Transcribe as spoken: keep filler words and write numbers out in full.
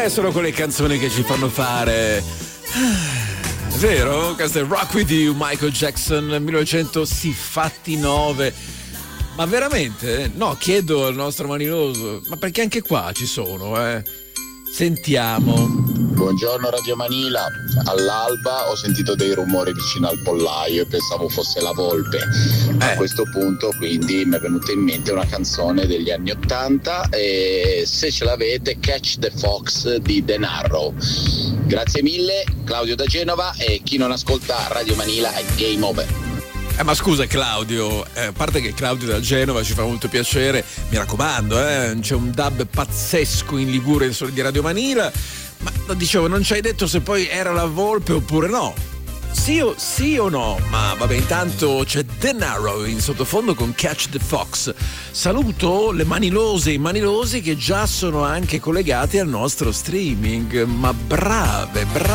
Eh, sono quelle canzoni che ci fanno fare. È vero? Questo è Rock With You, Michael Jackson, millenovecentonove. Ma veramente? No, chiedo al nostro maniloso, ma perché anche qua ci sono, eh? Sentiamo. Buongiorno Radio Manila, all'alba ho sentito dei rumori vicino al pollaio e pensavo fosse la volpe. A Eh. questo punto quindi mi è venuta in mente una canzone degli anni Ottanta e se ce l'avete, Catch the Fox di The Narrow. Grazie mille, Claudio da Genova, e chi non ascolta Radio Manila è game over. Eh, ma scusa Claudio, eh, a parte che Claudio da Genova ci fa molto piacere, mi raccomando, eh, c'è un dub pazzesco in Liguria di Radio Manila, ma dicevo, non ci hai detto se poi era la volpe oppure no. Sì o, sì o no? Ma vabbè, intanto c'è The Narrow in sottofondo con Catch the Fox. Saluto le manilose e i manilosi che già sono anche collegati al nostro streaming, ma brave, brave.